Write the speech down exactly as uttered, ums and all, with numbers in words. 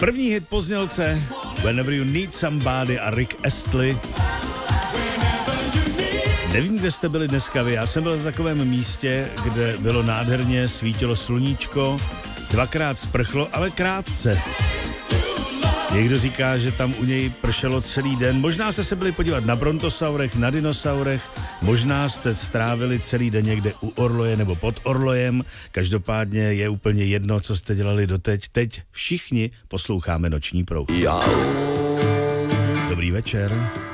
První hit po znělce Whenever You Need Somebody a Rick Astley. Nevím, kde jste byli dneska vy, já jsem byl v takovém místě, kde bylo nádherně, svítilo sluníčko, dvakrát sprchlo, ale krátce. Někdo říká, že tam u něj pršelo celý den. Možná jste se byli podívat na brontosaurech, na dinosaurech, možná jste strávili celý den někde u orloje nebo pod orlojem. Každopádně je úplně jedno, co jste dělali doteď. Teď všichni posloucháme Noční proud. Dobrý večer.